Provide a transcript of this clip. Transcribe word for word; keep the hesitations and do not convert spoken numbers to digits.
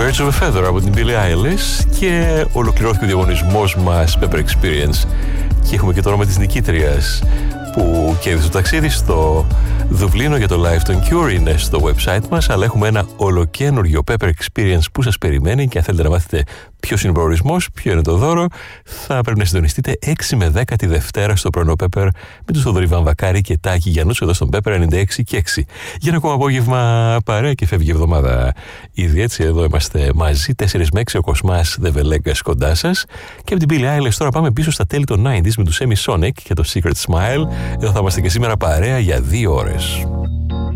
Birds of a Feather από την Billie Eilish και ολοκληρώθηκε ο διαγωνισμός μας Pepper Experience και έχουμε και το όνομα της νικήτριας που κέρδισε το ταξίδι στο Δουβλίνο για το live των Cure, είναι στο website μας, αλλά έχουμε ένα ολοκένουργιο Pepper Experience που σας περιμένει και αν θέλετε να μάθετε ποιος είναι ο προορισμός, ποιο είναι το δώρο, θα πρέπει να συντονιστείτε έξι με δέκα τη Δευτέρα στο πρωινό Pepper με τους Θοδωρή Βαμβακάρη και Τάκη Γιαννούτσου εδώ στον Pepper ενενήντα έξι και έξι. Για ένα ακόμα απόγευμα παρέα και φεύγει η εβδομάδα ήδη, έτσι εδώ είμαστε μαζί τέσσερις με έξι, ο Κοσμάς Δεβελέγκας κοντά σας και από την Billie Eilish τώρα πάμε πίσω στα τέλη των ενενήντα με του Semisonic και το Secret Smile. Εδώ θα είμαστε και σήμερα παρέα για δύο ώρες.